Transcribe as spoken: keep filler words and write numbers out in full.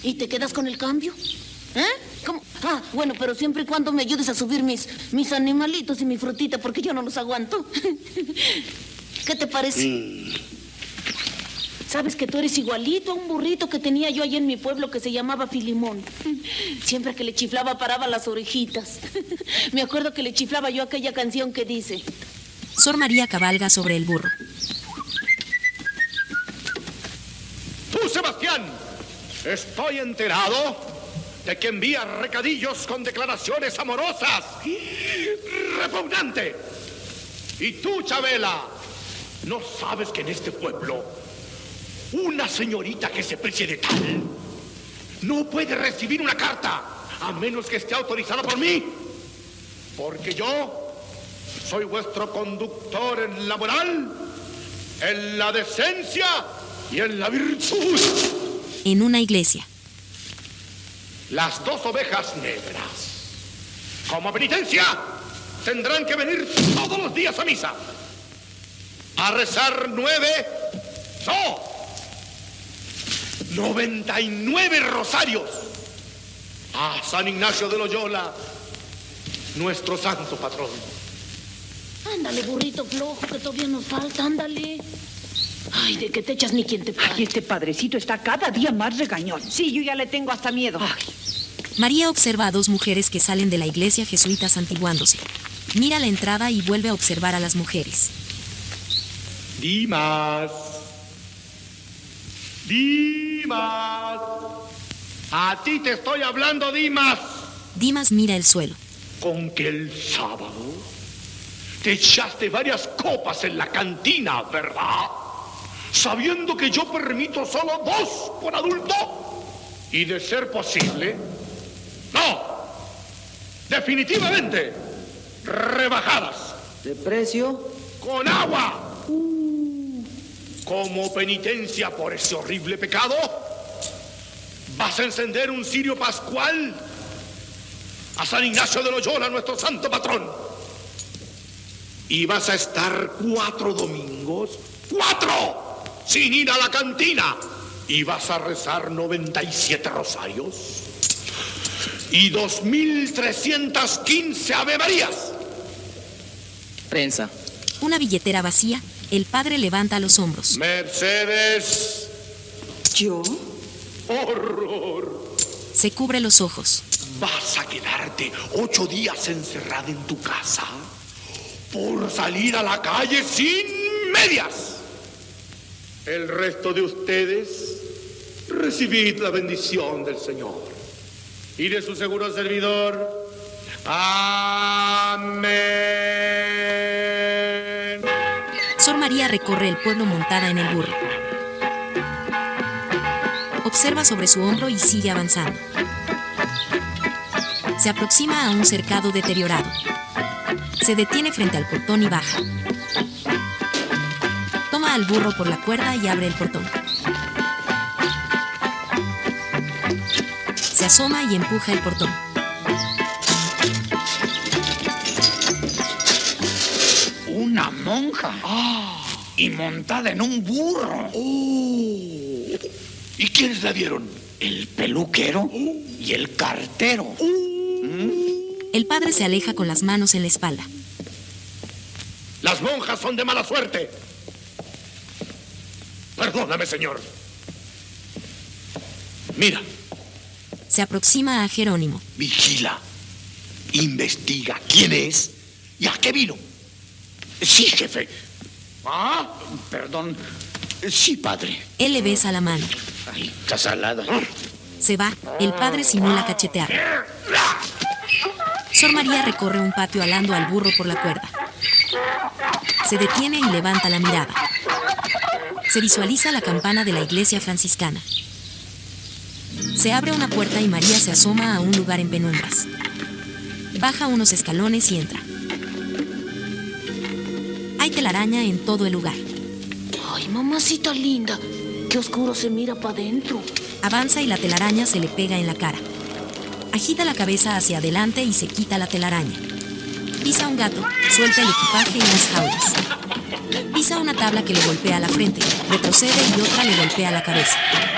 ¿Y te quedas con el cambio? ¿Eh? ¿Cómo? Ah, bueno, pero siempre y cuando me ayudes a subir mis, mis animalitos y mi frutita, porque yo no los aguanto. ¿Qué te parece? Mm. Sabes que tú eres igualito a un burrito que tenía yo allá en mi pueblo que se llamaba Filimón. Siempre que le chiflaba paraba las orejitas. Me acuerdo que le chiflaba yo aquella canción que dice... Sor María cabalga sobre el burro. ¡Tú, Sebastián! Estoy enterado de que envías recadillos con declaraciones amorosas. ¡Repugnante! Y tú, Chabela, ¿no sabes que en este pueblo una señorita que se precie de tal no puede recibir una carta a menos que esté autorizada por mí? Porque yo soy vuestro conductor en la moral, en la decencia y en la virtud. En una iglesia. Las dos ovejas negras, como penitencia, tendrán que venir todos los días a misa. A rezar nueve, no, noventa y nueve rosarios a San Ignacio de Loyola, nuestro santo patrón. Ándale, burrito flojo, que todavía nos falta, ándale. Ay, ¿de qué te echas ni quién te paga? Ay, este padrecito está cada día más regañón. Sí, yo ya le tengo hasta miedo. Ay. María observa a dos mujeres que salen de la iglesia jesuita santiguándose. Mira la entrada y vuelve a observar a las mujeres. Dimas. Dimas. A ti te estoy hablando, Dimas. Dimas mira el suelo. Con que el sábado te echaste varias copas en la cantina, ¿verdad? Sabiendo que yo permito solo dos por adulto. Y de ser posible, no, definitivamente, rebajadas. ¿De precio? Con agua. Uh. Como penitencia por ese horrible pecado, vas a encender un cirio pascual a San Ignacio de Loyola, nuestro santo patrón. Y vas a estar cuatro domingos, cuatro, sin ir a la cantina. Y vas a rezar noventa y siete rosarios y dos mil trescientas quince avemarías. Prensa. Una billetera vacía, el padre levanta los hombros. Mercedes. ¿Yo? Horror. Se cubre los ojos. ¿Vas a quedarte ocho días encerrada en tu casa por salir a la calle sin medias? El resto de ustedes, recibid la bendición del Señor y de su seguro servidor. Amén. Sor María recorre el pueblo montada en el burro. Observa sobre su hombro y sigue avanzando. Se aproxima a un cercado deteriorado. Se detiene frente al portón y baja. Toma al burro por la cuerda y abre el portón. Se asoma y empuja el portón. Una monja. Ah. Y montada en un burro. Oh. ¿Y quiénes la vieron? El peluquero oh. y el cartero. Oh. ¿Mm? El padre se aleja con las manos en la espalda. Las monjas son de mala suerte. Perdóname, señor. Mira. Se aproxima a Jerónimo. Vigila. Investiga quién es y a qué vino. Sí, jefe. Ah, perdón. Sí, padre. Él le besa la mano. Ay, está salada. Se va. El padre simula cachetear. Sor María recorre un patio alando al burro por la cuerda. Se detiene y levanta la mirada. Se visualiza la campana de la iglesia franciscana. Se abre una puerta y María se asoma a un lugar en penumbras. Baja unos escalones y entra. Hay telaraña en todo el lugar. Ay, mamacita linda, qué oscuro se mira para adentro. Avanza y la telaraña se le pega en la cara. Agita la cabeza hacia adelante y se quita la telaraña. Pisa un gato, suelta el equipaje y las jaulas. Pisa una tabla que le golpea la frente, retrocede y otra le golpea la cabeza.